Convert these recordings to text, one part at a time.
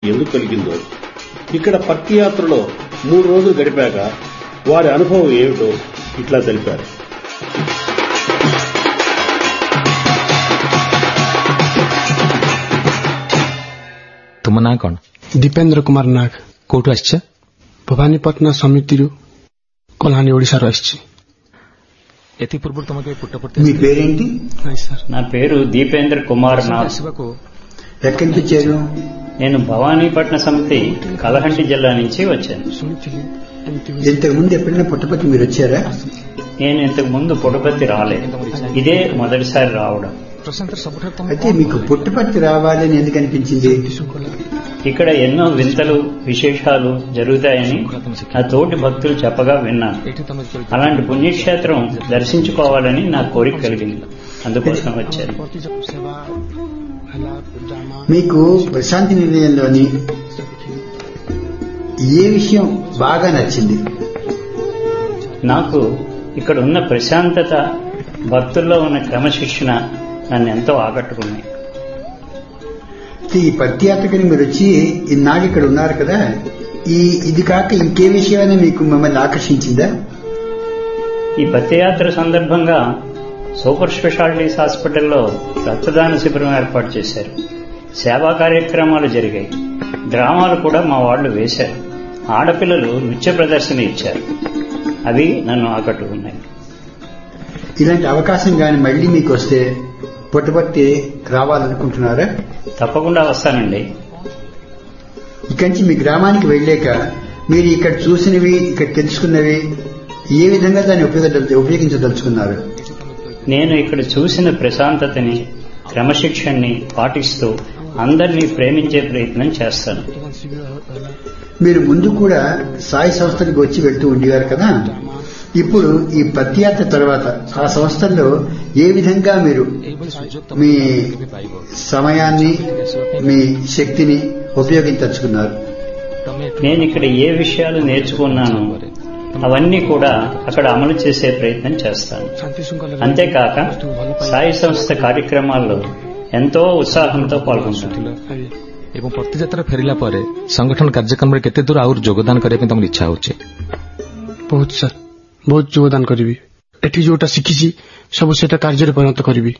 ఎందుకు కలిగిందో, ఇక్కడ పత్తి యాత్రలో 3 రోజులు గడిపాక వారి అనుభవం ఏమిటో ఇట్లా తెలిపారు. ତୁମ ନାଁ କଣ? ଦୀପେନ୍ଦ୍ର କୁମାର ନାଗ। କୋଉଠୁ ଆସିଛ? ଭବାନୀପାଟଣା ସମିତିରୁ କଲ୍ହାଣ୍ଡି ଓଡ଼ିଶାରୁ ଆସିଛି। ଏଥି ପୂର୍ବରୁ ତମେ କେବେ పుట్టపర్తి? మీ పేరేంటి? నా పేరు దీపేంద్ర కుమార్ నాగ్. ఎక్కడి నుంచి వచ్చారు? నేను భవానీపట్న సమితి కలహండి జిల్లా నుంచి వచ్చాను. ఇంతకు ముందు ఎప్పుడైనా పుట్టపర్తి మీరు వచ్చారా? నేను ఇంతకు ముందు పుట్టపర్తి రాలేదు, ఇదే మొదటిసారి రావడం. అయితే మీకు పుట్టపర్తి రావాలని ఎందుకు అనిపించింది? ఇక్కడ ఎన్నో వింతలు విశేషాలు జరుగుతాయని నా తోటి భక్తులు చెప్పగా విన్నాను. అలాంటి పుణ్యక్షేత్రం దర్శించుకోవాలని నా కోరిక కలిగింది, అందుకోసం వచ్చాను. మీకు ప్రశాంతి నిలయంలోని ఏ విషయం బాగా నచ్చింది? నాకు ఇక్కడ ఉన్న ప్రశాంతత, భక్తుల్లో ఉన్న క్రమశిక్షణ నన్ను ఎంతో ఆకట్టుకున్నాయి. ఈ పత్తియాత్రకని మీరు వచ్చి ఇన్నాళ్ళు ఇక్కడ ఉన్నారు కదా, ఇది కాక ఇంకే విషయమైనా మీకు మిమ్మల్ని ఆకర్షించిందా? ఈ పత్తియాత్ర సందర్భంగా సూపర్ స్పెషాలిటీస్ హాస్పిటల్లో రక్తదాన శిబిరం ఏర్పాటు చేశారు. సేవా కార్యక్రమాలు జరిగాయి, డ్రామాలు కూడా మా వాళ్లు వేశారు. ఆడపిల్లలు నృత్య ప్రదర్శన ఇచ్చారు, అవి నన్ను ఆకట్టుకున్నాయి. ఇలాంటి అవకాశం గాని మళ్లీ మీకు వస్తే పుట్టపర్తి రావాలనుకుంటున్నారా? తప్పకుండా వస్తానండి. ఇక్కడి నుంచి మీ గ్రామానికి వెళ్లాక మీరు ఇక్కడ చూసినవి, ఇక్కడ తెలుసుకున్నవి ఏ విధంగా దాన్ని ఉపయోగించదలుచుకున్నారు? నేను ఇక్కడ చూసిన ప్రశాంతతని, క్రమశిక్షణని పాటిస్తూ అందరినీ ప్రేమించే ప్రయత్నం చేస్తాను. మీరు ముందు కూడా సాయి సంస్థలకు వచ్చి వెళ్తూ ఉండేవారు కదా, ఇప్పుడు ఈ పత్తియాత్ర తర్వాత ఆ సంస్థల్లో ఏ విధంగా మీరు మీ సమయాన్ని, మీ శక్తిని ఉపయోగించుకున్నారు? నేను ఇక్కడ ఏ విషయాలు నేర్చుకున్నానో అవన్నీ కూడా అక్కడ అమలు చేసే ప్రయత్నం చేస్తాను. అంతేకాక సాయి సంస్థ కార్యక్రమాల్లో ఎంతో ఉత్సాహంతో పాల్గొంటాను. ଏବଂ ପତିଯାତ୍ରା ଫେରିଲା ପରେ ସଂଗଠନ କାର୍ଯ୍ୟକ୍ରମରେ କେତେ ଦୂର ଆହୁରି ଯୋଗଦାନ କରିବା ପାଇଁ ତମର ଇଚ୍ଛା ହେଉଛି? ବହୁତ ସାର୍, ବହୁତ ଯୋଗଦାନ କରିବି। ଏଠି ଯୋଉଟା ଶିଖିଛି ସବୁ ସେଟା କାର୍ଯ୍ୟରେ ପରିଣତ କରିବି।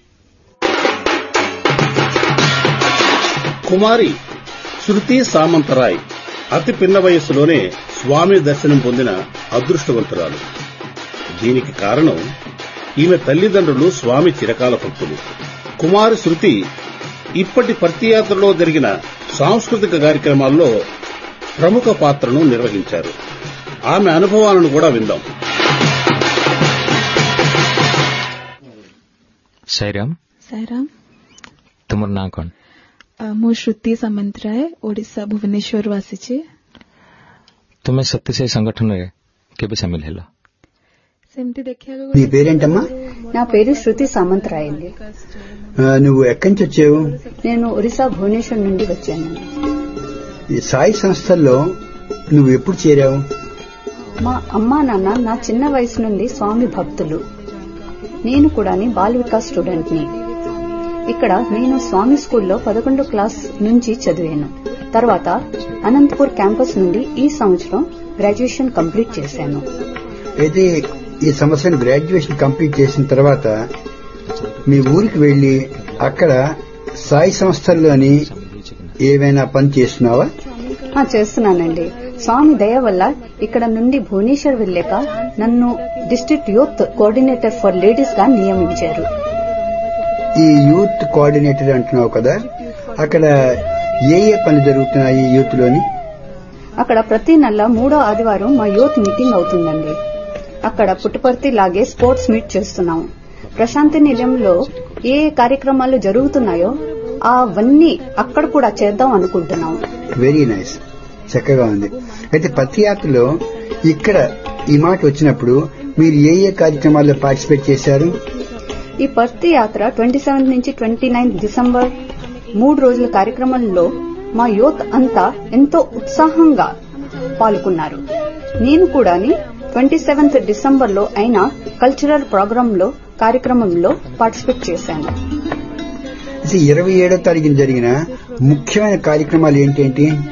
కుమారి శృతి సామంతరాయ్ అతి పిన్న వయస్సులోనే స్వామి దర్శనం పొందిన అదృష్టవంతురాలు. దీనికి కారణం ఈమె తల్లిదండ్రులు స్వామి చిరకాల భక్తులు. కుమారి శృతి ఇప్పటి పత్తియాత్రలో జరిగిన సాంస్కృతిక కార్యక్రమాల్లో ప్రముఖ పాత్రను నిర్వహించారు. ఆమె అనుభవాలను కూడా విందాం. ସାଇରାମ୍, ତୁମର ନାଁ କଣ? ମୁଁ ଶ୍ରୁତି ସାମନ୍ତରାୟ, ଓଡ଼ିଶା ଭୁବନେଶ୍ୱରରୁ ଆସିଛି। ତୁମେ ସତ୍ୟସାଇ ସଂଗଠନରେ କେବେ ସାମିଲ ହେଲ? ସେମିତି ଦେଖିବାକୁ నీ పేరేంటమ్మా? నా పేరు శృతి సామంతరాయ్ అండి। నువ్వు ఎక్కడి నుంచి వచ్చావు? నేను ఒరిస్సా భువనేశ్వర్ నుండి వచ్చాను। ఈ సాయి సంస్థల్లో నువ్వు ఎప్పుడు చేరావు? మా అమ్మా నాన్న నా చిన్న వయసు నుండి స్వామి భక్తులు. నేను కూడా బాల్ వికాస్ స్టూడెంట్ ని. ఇక్కడ నేను స్వామి స్కూల్లో 11వ క్లాస్ నుంచి చదివాను. తర్వాత అనంతపూర్ క్యాంపస్ నుండి ఈ సంవత్సరం గ్రాడ్యుయేషన్ కంప్లీట్ చేశాను. అయితే ఈ సంవత్సరం గ్రాడ్యుయేషన్ కంప్లీట్ చేసిన తర్వాత మీ ఊరికి వెళ్లి అక్కడ సాయి సంస్థల్లోని ఏమైనా పని చేస్తున్నావా? చేస్తున్నానండి. స్వామి దయ వల్ల ఇక్కడ నుండి భువనేశ్వర్ వెళ్లాక నన్ను district youth coordinator for ladies గా నియమించారు. ఈ యూత్ కోఆర్డినేటర్ అంటున్నావు కదా, అక్కడ ఏ పని జరుగుతున్నాయి యూత్ లోని? అక్కడ ప్రతి నెల 3వ ఆదివారం మా యూత్ మీటింగ్ అవుతుందండి. అక్కడ పుట్టపర్తి లాగే స్పోర్ట్స్ మీట్ చేస్తున్నాం. ప్రశాంతి నిలయంలో ఏ కార్యక్రమాలు జరుగుతున్నాయో అవన్నీ అక్కడ కూడా చేద్దాం అనుకుంటున్నాం. వెరీ నైస్, చక్కగా ఉంది. అయితే పత్తియాత్రలో ఇక్కడ ఈ మాట వచ్చినప్పుడు మీరు ఏ కార్యక్రమాల్లో పార్టిసిపేట్ చేశారు? ఈ పత్తి యాత్ర 27 నుంచి 29 డిసెంబర్ 3 రోజుల కార్యక్రమంలో మా యూత్ అంతా ఎంతో ఉత్సాహంగా పాల్గొన్నారు. నేను కూడా 27th డిసెంబర్ లో అయిన కల్చరల్ ప్రోగ్రాంలో కార్యక్రమంలో పార్టిసిపేట్ చేశాను. 27వ తారీఖున జరిగిన ముఖ్యమైన కార్యక్రమాలు ఏంటేంటి?